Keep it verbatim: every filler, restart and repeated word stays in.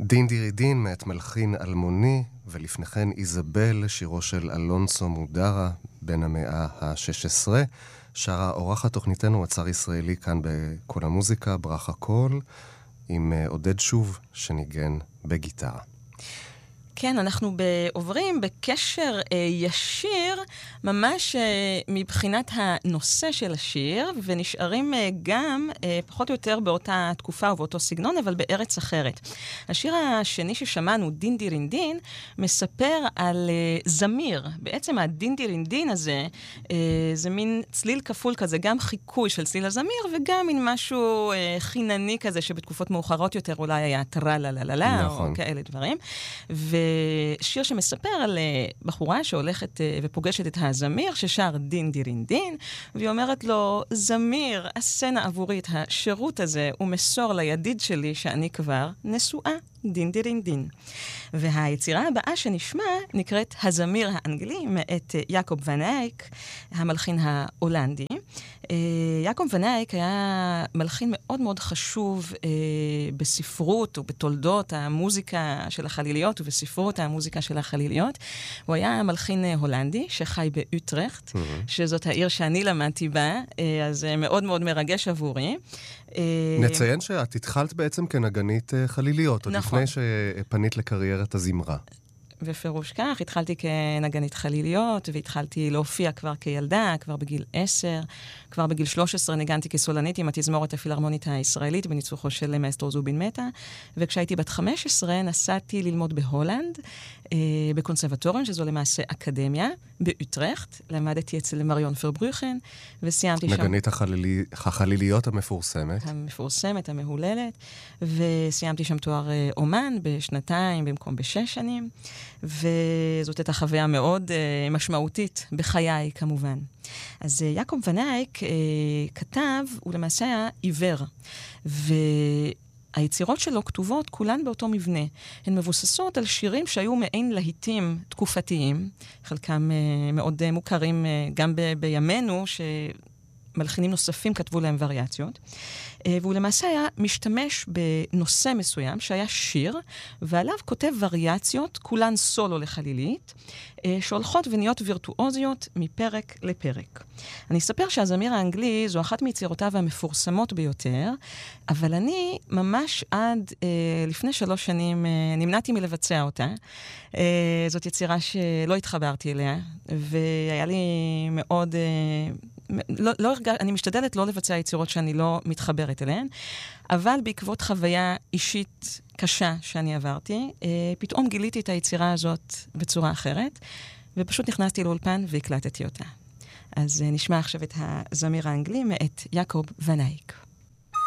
דין דירי דין מאת מלחין אלמוני, ולפניכן איזבל, שירו של אלונסו מודרה, בן המאה ה-שש עשרה. שרה אורחת תוכניתנו, אוצר ישראלי כאן בכל המוזיקה, ברכה קול, עם עודד שוב שניגן בגיטרה. כן, אנחנו עוברים בקשר אה, ישיר, ממש אה, מבחינת הנושא של השיר, ונשארים אה, גם אה, פחות או יותר באותה תקופה ובאותו סגנון, אבל בארץ אחרת. השיר השני ששמענו, דין דירין דין, מספר על אה, זמיר. בעצם הדין דירין דין הזה, אה, זה מין צליל כפול כזה, גם חיקוי של צליל הזמיר, וגם מין משהו אה, חינני כזה, שבתקופות מאוחרות יותר אולי היה טרה לה לה לה לה, נכון. או כאלה דברים. ו... שיר שמספר על בחורה שהולכת ופוגשת את הזמיר, ששר דין דירין דין, והיא אומרת לו, זמיר, עשנה עבורי את השירות הזה, ומסור לידיד שלי שאני כבר נשואה. דין דירין דין. והיצירה הבאה שנשמע נקראת הזמיר האנגלי, מאת יעקב ון אייק, המלחין ההולנדי. יעקב ון אייק היה מלחין מאוד מאוד חשוב בספרות ובתולדות המוזיקה של החליליות ובספרות המוזיקה של החליליות. הוא היה מלחין הולנדי שחי באוטרכט, mm-hmm. שזאת העיר שאני למדתי בה, אז מאוד מאוד מרגש עבורי. נציין שאת התחלת בעצם כנגנית חליליות, עוד נכון. לפני שפנית לקריירת הזמרה. בפירוש כך, התחלתי כנגנית חליליות, והתחלתי להופיע כבר כילדה, כבר בגיל עשר, כבר בגיל שלוש עשרה ניגנתי כסולנית עם התזמורת הפילהרמונית הישראלית, בניצוחו של מאסטרו זובין מטה, וכשהייתי בת חמש עשרה נסעתי ללמוד בהולנד, אה, בקונסרבטוריון, שזו למעשה אקדמיה, באוטרכט, למדתי אצל מריון פרברוכן, וסיימתי שם... נגנית החלילי, החליליות המפורסמת. המפורסמת, המהוללת, וסיימתי שם תואר אה, אומן בשנתיים, במקום בשש שנים, וזאת הייתה חוויה מאוד uh, משמעותית בחיי, כמובן. אז uh, יעקב ון אייק uh, כתב, הוא למעשה היה עיוור, והיצירות שלו כתובות כולן באותו מבנה. הן מבוססות על שירים שהיו מעין להיטים תקופתיים, חלקם uh, מאוד uh, מוכרים uh, גם ב- בימינו, ש... מלחינים נוספים כתבו להם וריאציות, והוא למעשה היה משתמש בנושא מסוים שהיה שיר, ועליו כותב וריאציות, כולן סולו לחלילית, שהולכות ונהיות וירטואוזיות מפרק לפרק. אני אספר שהזמיר האנגלי זו אחת מיצירותיו המפורסמות ביותר, אבל אני ממש עד לפני שלוש שנים נמנעתי מלבצע אותה. זאת יצירה שלא התחברתי אליה, והיה לי מאוד... לא, לא הרגע, אני משתדלת לא לבצע יצירות שאני לא מתחברת אליהן, אבל בעקבות חוויה אישית קשה שאני עברתי, אה, פתאום גיליתי את היצירה הזאת בצורה אחרת, ופשוט נכנסתי לאולפן והקלטתי אותה. אז אה, נשמע עכשיו את הזמיר האנגלי מאת יעקב ון אייק.